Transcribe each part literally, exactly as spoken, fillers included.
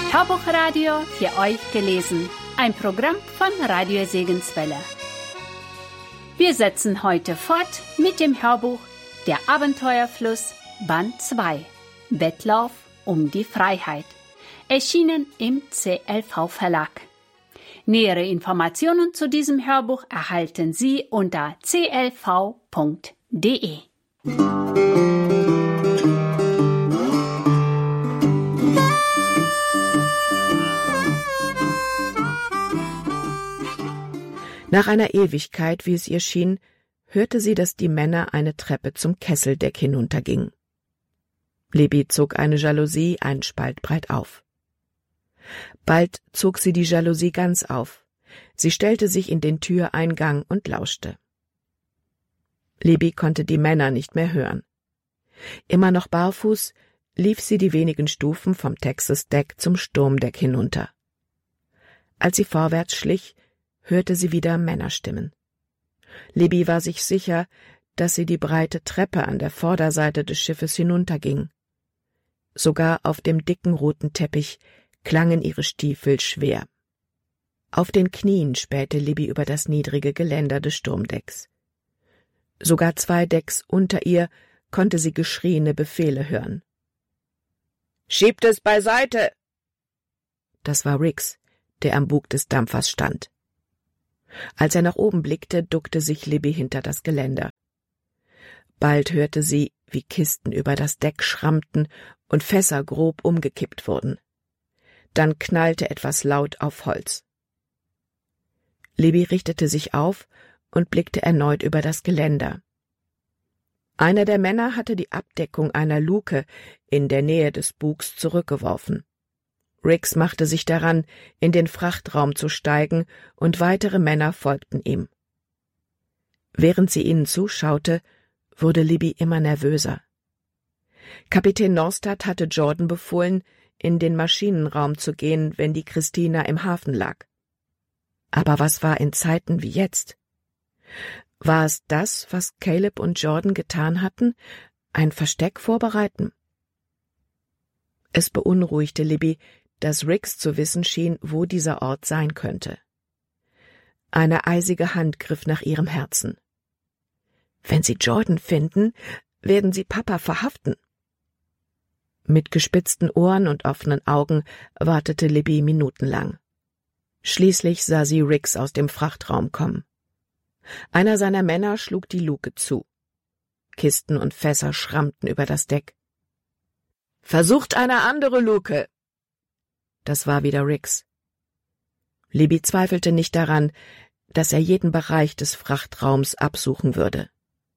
Hörbuchradio für euch gelesen. Ein Programm von Radio Segenswelle. Wir setzen heute fort mit dem Hörbuch Der Abenteuerfluss Band zwei. Wettlauf um die Freiheit. Erschienen im C L V-Verlag. Nähere Informationen zu diesem Hörbuch erhalten Sie unter c l v punkt d e. Nach einer Ewigkeit, wie es ihr schien, hörte sie, dass die Männer eine Treppe zum Kesseldeck hinuntergingen. Libby zog eine Jalousie einen Spalt breit auf. Bald zog sie die Jalousie ganz auf. Sie stellte sich in den Türeingang und lauschte. Libby konnte die Männer nicht mehr hören. Immer noch barfuß lief sie die wenigen Stufen vom Texas-Deck zum Sturmdeck hinunter. Als sie vorwärts schlich, hörte sie wieder Männerstimmen. Libby war sich sicher, dass sie die breite Treppe an der Vorderseite des Schiffes hinunterging. Sogar auf dem dicken roten Teppich klangen ihre Stiefel schwer. Auf den Knien spähte Libby über das niedrige Geländer des Sturmdecks. Sogar zwei Decks unter ihr konnte sie geschrieene Befehle hören. »Schiebt es beiseite!« Das war Riggs, der am Bug des Dampfers stand. Als er nach oben blickte, duckte sich Libby hinter das Geländer. Bald hörte sie, wie Kisten über das Deck schrammten und Fässer grob umgekippt wurden. Dann knallte etwas laut auf Holz. Libby richtete sich auf und blickte erneut über das Geländer. Einer der Männer hatte die Abdeckung einer Luke in der Nähe des Bugs zurückgeworfen. Riggs machte sich daran, in den Frachtraum zu steigen, und weitere Männer folgten ihm. Während sie ihnen zuschaute, wurde Libby immer nervöser. Kapitän Norstad hatte Jordan befohlen, in den Maschinenraum zu gehen, wenn die Christina im Hafen lag. Aber was war in Zeiten wie jetzt? War es das, was Caleb und Jordan getan hatten, ein Versteck vorbereiten? Es beunruhigte Libby, dass Riggs zu wissen schien, wo dieser Ort sein könnte. Eine eisige Hand griff nach ihrem Herzen. Wenn sie Jordan finden, werden sie Papa verhaften. Mit gespitzten Ohren und offenen Augen wartete Libby minutenlang. Schließlich sah sie Riggs aus dem Frachtraum kommen. Einer seiner Männer schlug die Luke zu. Kisten und Fässer schrammten über das Deck. »Versucht eine andere Luke!« Das war wieder Riggs. Libby zweifelte nicht daran, dass er jeden Bereich des Frachtraums absuchen würde.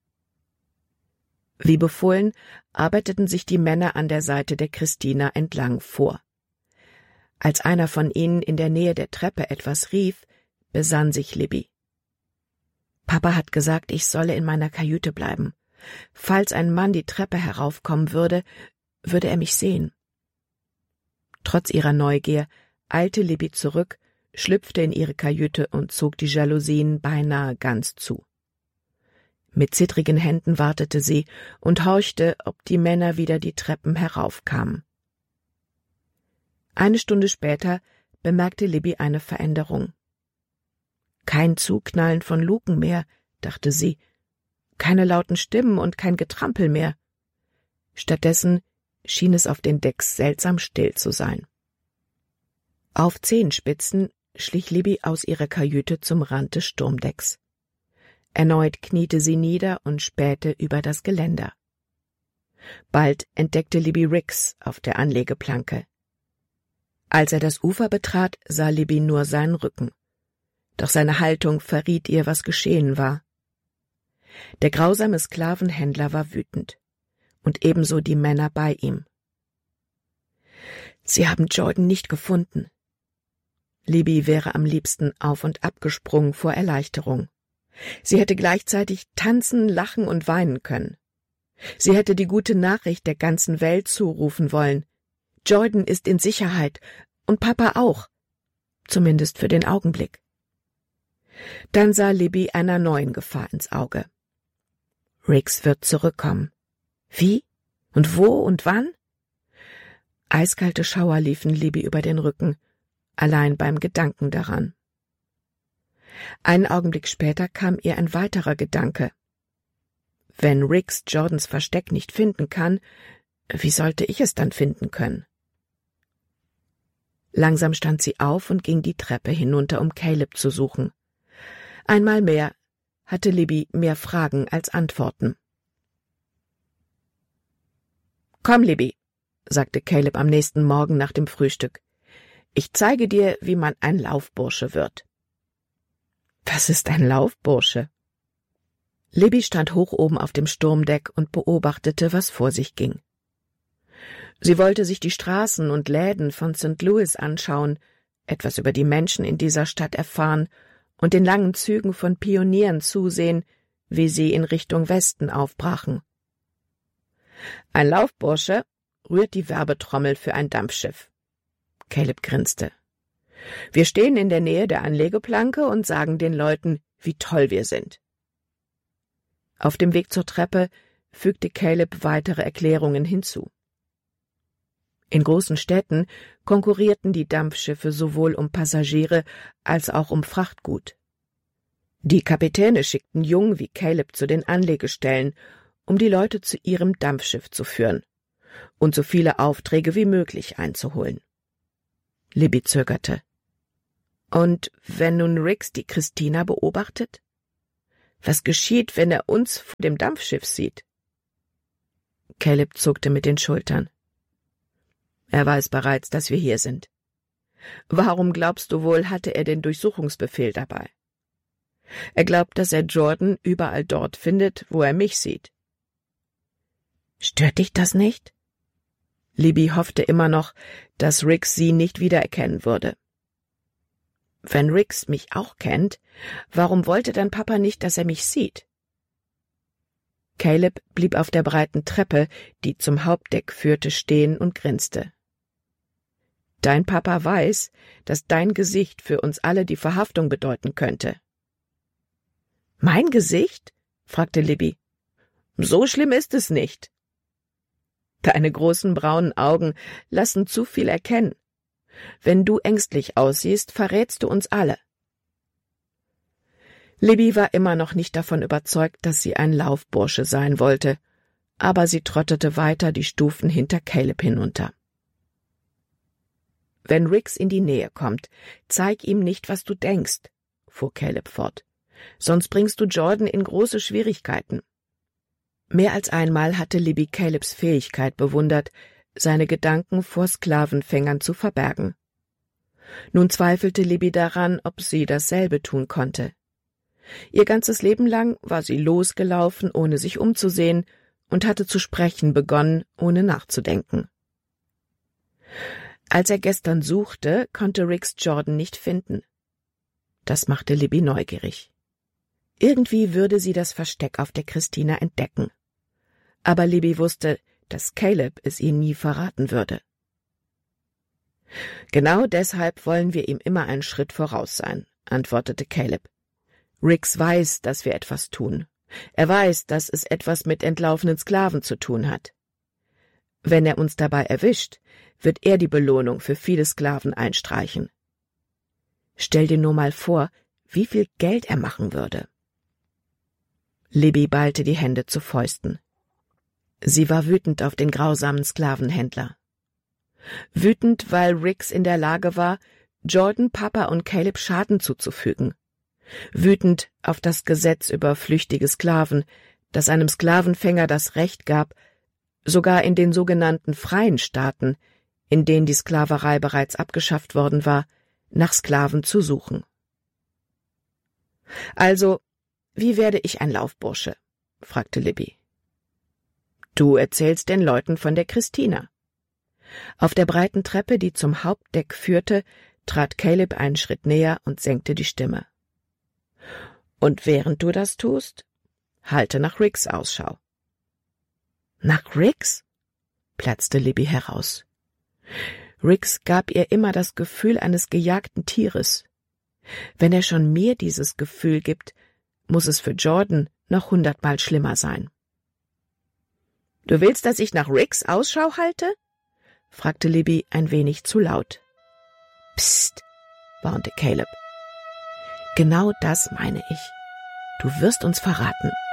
Wie befohlen, arbeiteten sich die Männer an der Seite der Christina entlang vor. Als einer von ihnen in der Nähe der Treppe etwas rief, besann sich Libby. »Papa hat gesagt, ich solle in meiner Kajüte bleiben. Falls ein Mann die Treppe heraufkommen würde, würde er mich sehen.« Trotz ihrer Neugier eilte Libby zurück, schlüpfte in ihre Kajüte und zog die Jalousien beinahe ganz zu. Mit zittrigen Händen wartete sie und horchte, ob die Männer wieder die Treppen heraufkamen. Eine Stunde später bemerkte Libby eine Veränderung. Kein Zuknallen von Luken mehr, dachte sie, keine lauten Stimmen und kein Getrampel mehr. Stattdessen schien es auf den Decks seltsam still zu sein. Auf Zehenspitzen schlich Libby aus ihrer Kajüte zum Rand des Sturmdecks. Erneut kniete sie nieder und spähte über das Geländer. Bald entdeckte Libby Riggs auf der Anlegeplanke. Als er das Ufer betrat, sah Libby nur seinen Rücken. Doch seine Haltung verriet ihr, was geschehen war. Der grausame Sklavenhändler war wütend, und ebenso die Männer bei ihm. Sie haben Jordan nicht gefunden. Libby wäre am liebsten auf und ab gesprungen vor Erleichterung. Sie hätte gleichzeitig tanzen, lachen und weinen können. Sie hätte die gute Nachricht der ganzen Welt zurufen wollen. Jordan ist in Sicherheit und Papa auch, zumindest für den Augenblick. Dann sah Libby einer neuen Gefahr ins Auge. Riggs wird zurückkommen. Wie? Und wo und wann? Eiskalte Schauer liefen Libby über den Rücken, allein beim Gedanken daran. Einen Augenblick später kam ihr ein weiterer Gedanke. Wenn Rix Jordans Versteck nicht finden kann, wie sollte ich es dann finden können? Langsam stand sie auf und ging die Treppe hinunter, um Caleb zu suchen. Einmal mehr hatte Libby mehr Fragen als Antworten. »Komm, Libby«, sagte Caleb am nächsten Morgen nach dem Frühstück. »Ich zeige dir, wie man ein Laufbursche wird.« »Was ist ein Laufbursche?« Libby stand hoch oben auf dem Sturmdeck und beobachtete, was vor sich ging. Sie wollte sich die Straßen und Läden von Sankt Louis anschauen, etwas über die Menschen in dieser Stadt erfahren und den langen Zügen von Pionieren zusehen, wie sie in Richtung Westen aufbrachen. Ein Laufbursche rührt die Werbetrommel für ein Dampfschiff. Caleb grinste. Wir stehen in der Nähe der Anlegeplanke und sagen den Leuten, wie toll wir sind. Auf dem Weg zur Treppe fügte Caleb weitere Erklärungen hinzu. In großen Städten konkurrierten die Dampfschiffe sowohl um Passagiere als auch um Frachtgut. Die Kapitäne schickten Jungen wie Caleb zu den Anlegestellen, um die Leute zu ihrem Dampfschiff zu führen und so viele Aufträge wie möglich einzuholen. Libby zögerte. Und wenn nun Rix die Christina beobachtet? Was geschieht, wenn er uns vor dem Dampfschiff sieht? Caleb zuckte mit den Schultern. Er weiß bereits, dass wir hier sind. Warum glaubst du wohl, hatte er den Durchsuchungsbefehl dabei? Er glaubt, dass er Jordan überall dort findet, wo er mich sieht. Stört dich das nicht? Libby hoffte immer noch, dass Rix sie nicht wiedererkennen würde. Wenn Rix mich auch kennt, warum wollte dann Papa nicht, dass er mich sieht? Caleb blieb auf der breiten Treppe, die zum Hauptdeck führte, stehen und grinste. Dein Papa weiß, dass dein Gesicht für uns alle die Verhaftung bedeuten könnte. Mein Gesicht? Fragte Libby. So schlimm ist es nicht. Deine großen braunen Augen lassen zu viel erkennen. Wenn du ängstlich aussiehst, verrätst du uns alle. Libby war immer noch nicht davon überzeugt, dass sie ein Laufbursche sein wollte, aber sie trottete weiter die Stufen hinter Caleb hinunter. Wenn Rix in die Nähe kommt, zeig ihm nicht, was du denkst, fuhr Caleb fort, sonst bringst du Jordan in große Schwierigkeiten. Mehr als einmal hatte Libby Calebs Fähigkeit bewundert, seine Gedanken vor Sklavenfängern zu verbergen. Nun zweifelte Libby daran, ob sie dasselbe tun konnte. Ihr ganzes Leben lang war sie losgelaufen, ohne sich umzusehen, und hatte zu sprechen begonnen, ohne nachzudenken. Als er gestern suchte, konnte Rix Jordan nicht finden. Das machte Libby neugierig. Irgendwie würde sie das Versteck auf der Christina entdecken. Aber Libby wusste, dass Caleb es ihr nie verraten würde. Genau deshalb wollen wir ihm immer einen Schritt voraus sein, antwortete Caleb. Rix weiß, dass wir etwas tun. Er weiß, dass es etwas mit entlaufenen Sklaven zu tun hat. Wenn er uns dabei erwischt, wird er die Belohnung für viele Sklaven einstreichen. Stell dir nur mal vor, wie viel Geld er machen würde. Libby ballte die Hände zu Fäusten. Sie war wütend auf den grausamen Sklavenhändler. Wütend, weil Rix in der Lage war, Jordan, Papa und Caleb Schaden zuzufügen. Wütend auf das Gesetz über flüchtige Sklaven, das einem Sklavenfänger das Recht gab, sogar in den sogenannten freien Staaten, in denen die Sklaverei bereits abgeschafft worden war, nach Sklaven zu suchen. Also, wie werde ich ein Laufbursche? Fragte Libby. Du erzählst den Leuten von der Christina. Auf der breiten Treppe, die zum Hauptdeck führte, trat Caleb einen Schritt näher und senkte die Stimme. Und während du das tust, halte nach Rix Ausschau. Nach Rix? Platzte Libby heraus. Rix gab ihr immer das Gefühl eines gejagten Tieres. Wenn er schon mir dieses Gefühl gibt, muss es für Jordan noch hundertmal schlimmer sein. Du willst, dass ich nach Rix Ausschau halte? fragte Libby ein wenig zu laut. Psst, warnte Caleb. Genau das meine ich. Du wirst uns verraten.